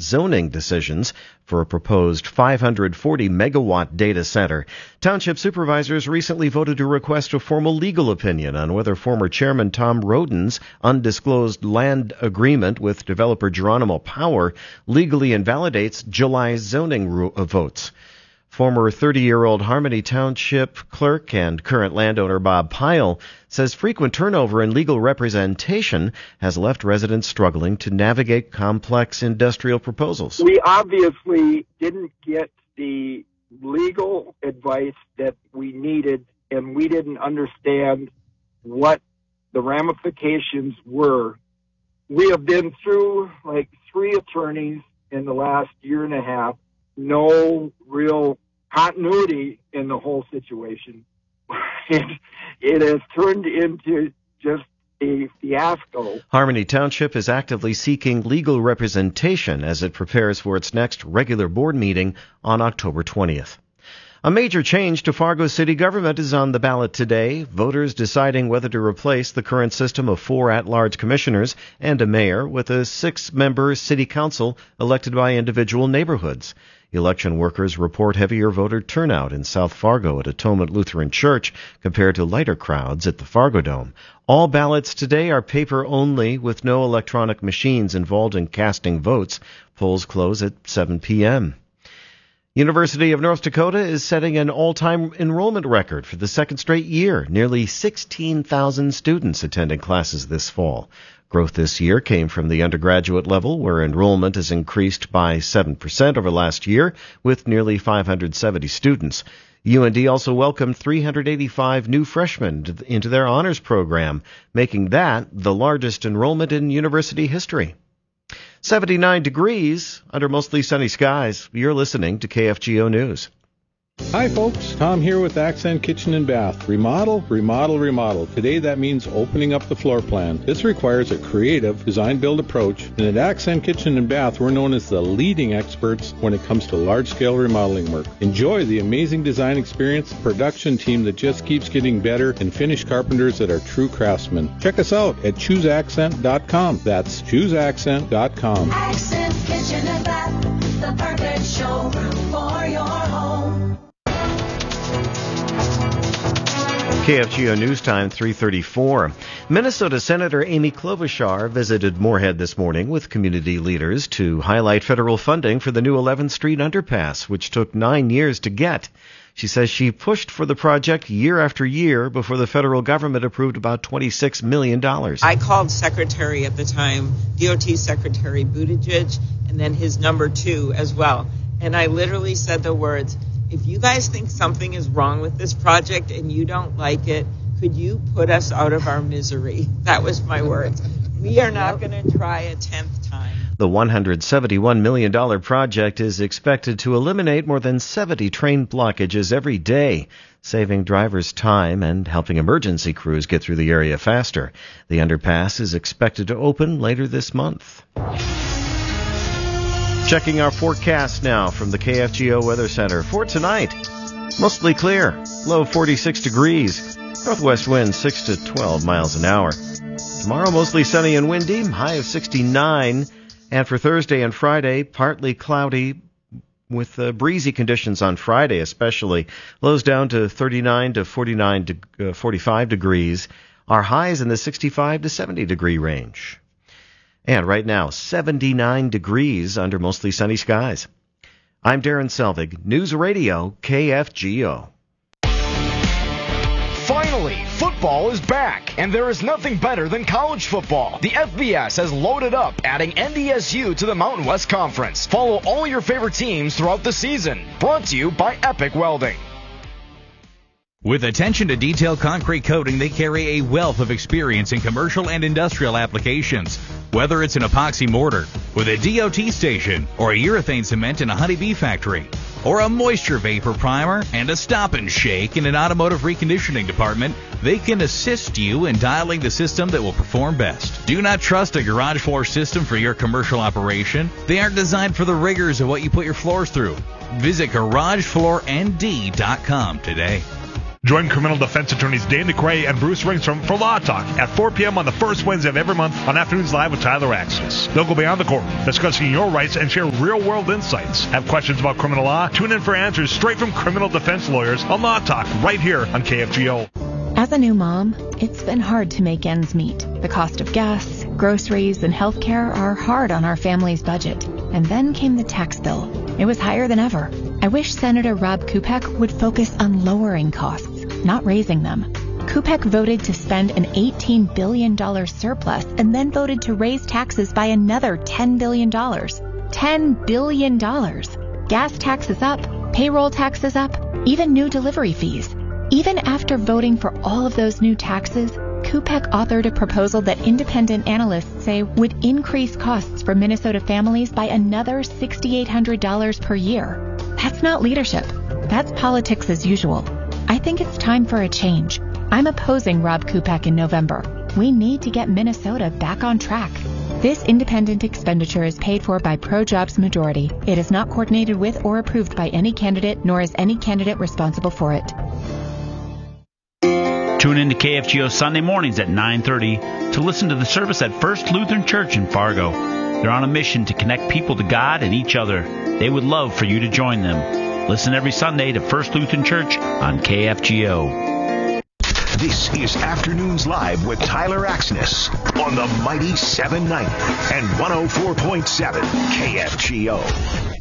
zoning decisions for a proposed 540-megawatt data center. Township supervisors recently voted to request a formal legal opinion on whether former Chairman Tom Roden's undisclosed land agreement with developer Geronimo Power legally invalidates July's zoning votes. Former 30-year-old Harmony Township clerk and current landowner Bob Pyle says frequent turnover in legal representation has left residents struggling to navigate complex industrial proposals. We obviously didn't get the legal advice that we needed, and we didn't understand what the ramifications were. We have been through like 3 attorneys in the last year and a half. No real continuity in the whole situation. It has turned into just a fiasco. Harmony Township is actively seeking legal representation as it prepares for its next regular board meeting on October 20th. A major change to Fargo city government is on the ballot today, voters deciding whether to replace the current system of 4 at-large commissioners and a mayor with a 6-member city council elected by individual neighborhoods. Election workers report heavier voter turnout in South Fargo at Atonement Lutheran Church compared to lighter crowds at the Fargo Dome. All ballots today are paper only with no electronic machines involved in casting votes. Polls close at 7 p.m. University of North Dakota is setting an all-time enrollment record for the second straight year. Nearly 16,000 students attending classes this fall. Growth this year came from the undergraduate level, where enrollment has increased by 7% over last year, with nearly 570 students. UND also welcomed 385 new freshmen into their honors program, making that the largest enrollment in university history. 79 degrees under mostly sunny skies. You're listening to KFGO News. Hi folks, Tom here with Accent Kitchen and Bath. Remodel, remodel, remodel. Today that means opening up the floor plan. This requires a creative design-build approach, and at Accent Kitchen and Bath we're known as the leading experts when it comes to large-scale remodeling work. Enjoy the amazing design experience, production team that just keeps getting better, and finished carpenters that are true craftsmen. Check us out at chooseaccent.com. That's chooseaccent.com. Accent Kitchen and Bath, the perfect showroom for your home. KFGO News Time, 3:34. Minnesota Senator Amy Klobuchar visited Moorhead this morning with community leaders to highlight federal funding for the new 11th Street underpass, which took 9 years to get. She says she pushed for the project year after year before the federal government approved about $26 million. I called Secretary at the time, DOT Secretary Buttigieg, and then his number 2 as well. And I literally said the words, if you guys think something is wrong with this project and you don't like it, could you put us out of our misery? That was my words. We are not going to try a 10th time. The $171 million project is expected to eliminate more than 70 train blockages every day, saving drivers time and helping emergency crews get through the area faster. The underpass is expected to open later this month. Checking our forecast now from the KFGO Weather Center. For tonight, mostly clear, low 46 degrees, northwest winds 6 to 12 miles an hour. Tomorrow, mostly sunny and windy, high of 69. And for Thursday and Friday, partly cloudy with breezy conditions on Friday especially. Lows down to 39 to 45 degrees. Our highs in the 65 to 70 degree range. And right now, 79 degrees under mostly sunny skies. I'm Darren Selvig, News Radio, KFGO. Finally, football is back, and there is nothing better than college football. The FBS has loaded up, adding NDSU to the Mountain West Conference. Follow all your favorite teams throughout the season. Brought to you by Epic Welding. With attention to detailed concrete coating, they carry a wealth of experience in commercial and industrial applications. Whether it's an epoxy mortar with a DOT station, or a urethane cement in a honeybee factory, or a moisture vapor primer and a stop and shake in an automotive reconditioning department, they can assist you in dialing the system that will perform best. Do not trust a garage floor system for your commercial operation. They aren't designed for the rigors of what you put your floors through. Visit GarageFloorND.com today. Join criminal defense attorneys Dane DeCray and Bruce Ringstrom for Law Talk at 4 p.m. on the first Wednesday of every month on Afternoons Live with Tyler Axis. They'll go beyond the courtroom, discussing your rights and share real-world insights. Have questions about criminal law? Tune in for answers straight from criminal defense lawyers on Law Talk right here on KFGO. As a new mom, it's been hard to make ends meet. The cost of gas, groceries, and healthcare are hard on our family's budget. And then came the tax bill. It was higher than ever. I wish Senator Rob Kupek would focus on lowering costs, not raising them. Kupek voted to spend an $18 billion surplus and then voted to raise taxes by another $10 billion. $10 billion. Gas taxes up, payroll taxes up, even new delivery fees. Even after voting for all of those new taxes, Kupek authored a proposal that independent analysts say would increase costs for Minnesota families by another $6,800 per year. That's not leadership. That's politics as usual. I think it's time for a change. I'm opposing Rob Kupek in November. We need to get Minnesota back on track. This independent expenditure is paid for by ProJobs Majority. It is not coordinated with or approved by any candidate, nor is any candidate responsible for it. Tune in to KFGO Sunday mornings at 9:30 to listen to the service at First Lutheran Church in Fargo. They're on a mission to connect people to God and each other. They would love for you to join them. Listen every Sunday to First Lutheran Church on KFGO. This is Afternoons Live with Tyler Axness on the mighty 790 and 104.7 KFGO.